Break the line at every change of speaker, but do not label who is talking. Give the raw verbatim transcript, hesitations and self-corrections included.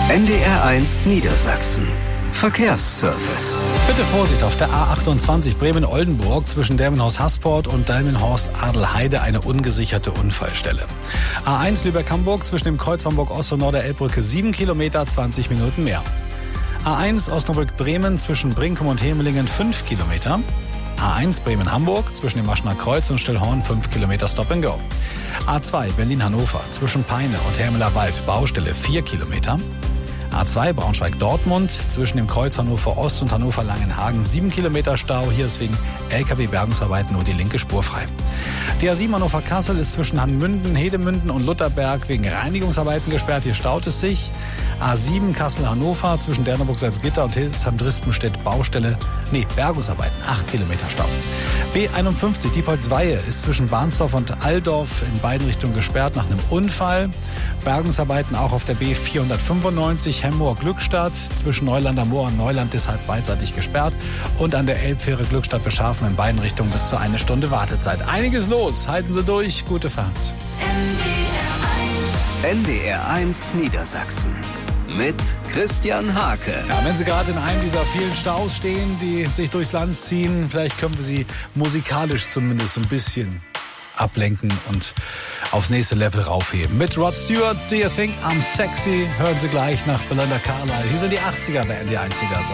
N D R eins Niedersachsen. Verkehrsservice.
Bitte Vorsicht auf der A achtundzwanzig Bremen-Oldenburg zwischen Delmenhorst-Hasport und Delmenhorst-Adelheide eine ungesicherte Unfallstelle. A eins Lübeck-Hamburg zwischen dem Kreuz Hamburg-Ost und Norderelbbrücke sieben Kilometer, zwanzig Minuten mehr. A eins Osnabrück-Bremen zwischen Brinkum und Hemelingen fünf Kilometer. A eins Bremen-Hamburg zwischen dem Maschener Kreuz und Stillhorn fünf Kilometer Stop and Go. A zwei Berlin-Hannover zwischen Peine und Hermeler Wald Baustelle vier Kilometer. A zwei Braunschweig-Dortmund zwischen dem Kreuz Hannover Ost und Hannover Langenhagen sieben Kilometer Stau. Hier ist wegen L K W-Bergungsarbeiten nur die linke Spur frei. Die A sieben Hannover-Kassel ist zwischen Hanmünden, Hedemünden und Lutherberg wegen Reinigungsarbeiten gesperrt. Hier staut es sich. A sieben Kassel-Hannover zwischen Derneburg-Salzgitter und Hildesheim-Drispenstedt Baustelle, nee, Bergungsarbeiten, acht Kilometer Stau. B einundfünfzig Diepholz-Weihe ist zwischen Bahnsdorf und Alldorf in beiden Richtungen gesperrt nach einem Unfall. Bergungsarbeiten auch auf der B vierhundertfünfundneunzig Hemmoor-Glückstadt zwischen Neuland am Moor und Neuland deshalb beidseitig gesperrt. Und an der Elbfähre Glückstadt-Beschafen in beiden Richtungen bis zu eine Stunde Wartezeit. Einiges los, halten Sie durch, gute Fahrt.
N D R eins Niedersachsen mit Christian Hake.
Ja, wenn Sie gerade in einem dieser vielen Staus stehen, die sich durchs Land ziehen, vielleicht können wir Sie musikalisch zumindest ein bisschen ablenken und aufs nächste Level raufheben. Mit Rod Stewart, Do You Think I'm Sexy? Hören Sie gleich nach Belinda Carlisle. Hier sind die achtziger bei N D R eins Niedersachsen.